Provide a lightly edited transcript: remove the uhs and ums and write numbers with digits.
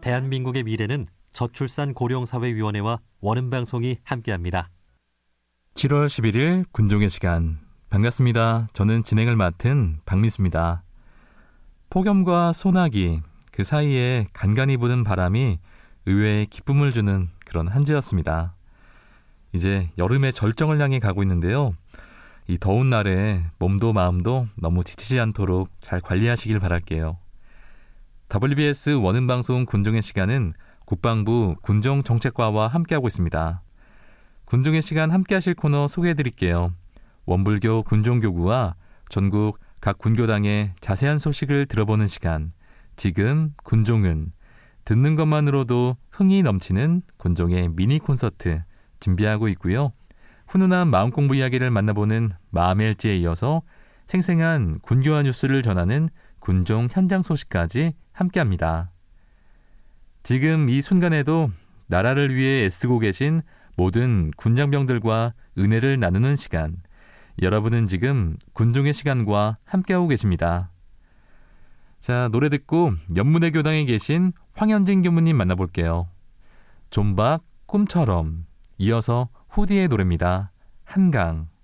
대한민국의 미래는 저출산 고령사회위원회와 원음방송이 함께합니다. 7월 11일 군종의 시간. 반갑습니다. 저는 진행을 맡은 박민수입니다. 폭염과 소나기, 그 사이에 간간히 부는 바람이 의외의 기쁨을 주는 그런 한 주였습니다. 이제 여름의 절정을 향해 가고 있는데요. 이 더운 날에 몸도 마음도 너무 지치지 않도록 잘 관리하시길 바랄게요. WBS 원음방송 군종의 시간은 국방부 군종정책과와 함께하고 있습니다. 군종의 시간 함께하실 코너 소개해드릴게요. 원불교 군종교구와 전국 각 군교당의 자세한 소식을 들어보는 시간, 지금 군종은 듣는 것만으로도 흥이 넘치는 군종의 미니 콘서트 준비하고 있고요. 훈훈한 마음공부 이야기를 만나보는 마음의 일지에 이어서 생생한 군교화 뉴스를 전하는 군종 현장 소식까지 함께합니다. 지금 이 순간에도 나라를 위해 애쓰고 계신 모든 군장병들과 은혜를 나누는 시간, 여러분은 지금 군종의 시간과 함께하고 계십니다. 자, 노래 듣고 연문회 교당에 계신 황현진 교무님 만나볼게요. 존박 꿈처럼. 이어서 후디의 노래입니다. 한강.